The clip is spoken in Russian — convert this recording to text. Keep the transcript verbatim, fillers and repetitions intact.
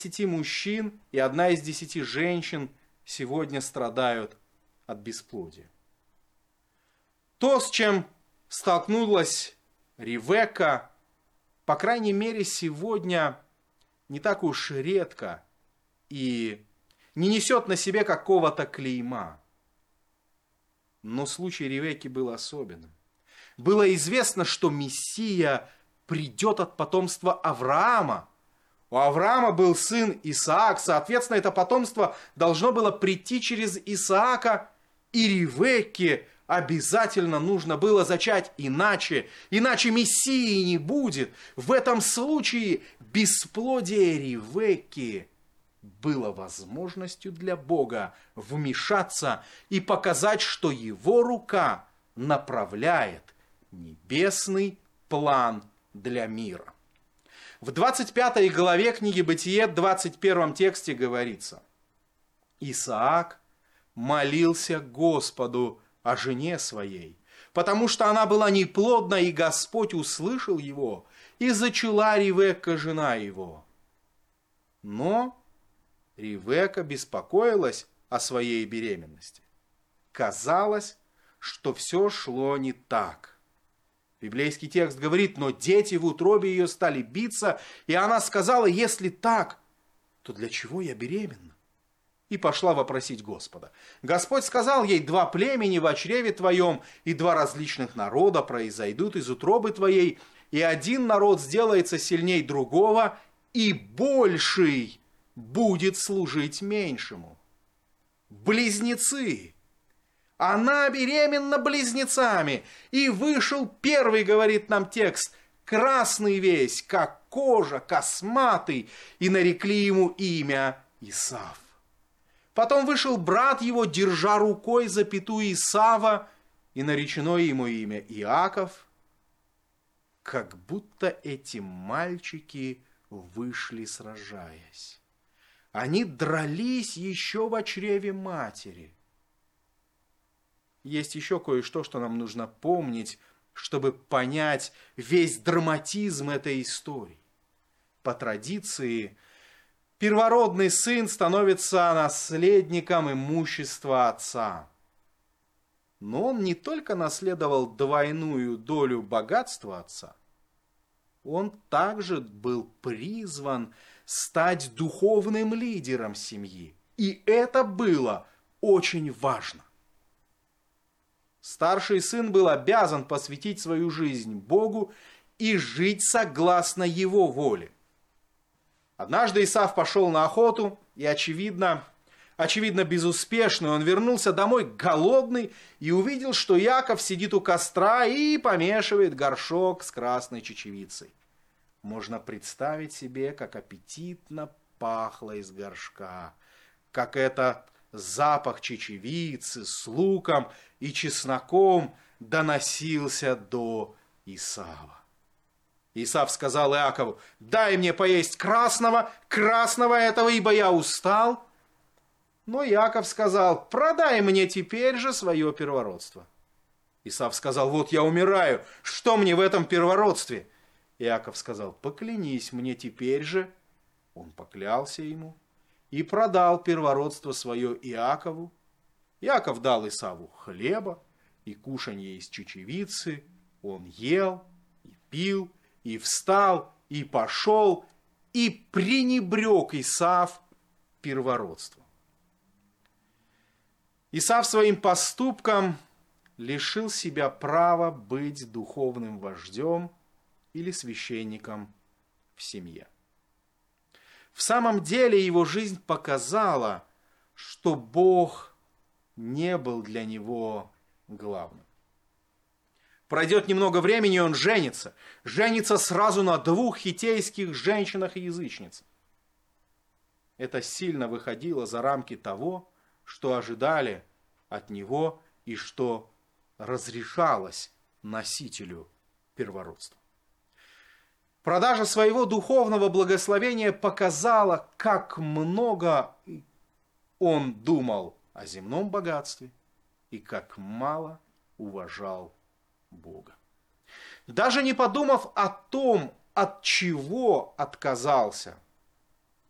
десяти мужчин и одна из десяти женщин сегодня страдают от бесплодия. То, с чем столкнулась Ревекка, по крайней мере, сегодня не так уж редко и не несет на себе какого-то клейма. Но случай Ревекки был особенным. Было известно, что Мессия придет от потомства Авраама. У Авраама был сын Исаак, соответственно, это потомство должно было прийти через Исаака, и Ревекке обязательно нужно было зачать, иначе, иначе Мессии не будет. В этом случае бесплодие Ревекки было возможностью для Бога вмешаться и показать, что его рука направляет небесный план для мира. В двадцать пятой главе книги Бытие, двадцать первом тексте говорится: Исаак молился Господу о жене своей, потому что она была неплодна, и Господь услышал его, и зачала Ревекка, жена его. Но Ревекка беспокоилась о своей беременности. Казалось, что все шло не так. Библейский текст говорит: но дети в утробе ее стали биться, и она сказала: если так, то для чего я беременна? И пошла вопросить Господа. Господь сказал ей: два племени в чреве твоем, и два различных народа произойдут из утробы твоей, и один народ сделается сильней другого, и больший будет служить меньшему. Близнецы. Она беременна близнецами. И вышел первый, говорит нам текст, красный весь, как кожа, косматый, и нарекли ему имя Исав. Потом вышел брат его, держа рукой запятую Исава, и наречено ему имя Иаков. Как будто эти мальчики вышли, сражаясь. Они дрались еще во чреве матери. Есть еще кое-что, что нам нужно помнить, чтобы понять весь драматизм этой истории. По традиции, первородный сын становится наследником имущества отца. Но он не только наследовал двойную долю богатства отца, он также был призван стать духовным лидером семьи. И это было очень важно. Старший сын был обязан посвятить свою жизнь Богу и жить согласно его воле. Однажды Исав пошел на охоту, и, очевидно, очевидно безуспешно, он вернулся домой голодный и увидел, что Яков сидит у костра и помешивает горшок с красной чечевицей. Можно представить себе, как аппетитно пахло из горшка, как это запах чечевицы с луком и чесноком доносился до Исава. Исав сказал Иакову: дай мне поесть красного, красного этого, ибо я устал. Но Иаков сказал: продай мне теперь же свое первородство. Исав сказал: вот я умираю, что мне в этом первородстве? Иаков сказал: поклянись мне теперь же. Он поклялся ему и продал первородство свое Иакову. Иаков дал Исаву хлеба и кушанье из чечевицы. Он ел и пил, и встал, и пошел, и пренебрег Исав первородством. Исав своим поступком лишил себя права быть духовным вождем или священником в семье. В самом деле его жизнь показала, что Бог не был для него главным. Пройдет немного времени, он женится. Женится сразу на двух хиттейских женщинах и язычницах. Это сильно выходило за рамки того, что ожидали от него и что разрешалось носителю первородства. Продажа своего духовного благословения показала, как много он думал о земном богатстве и как мало уважал Бога. Даже не подумав о том, от чего отказался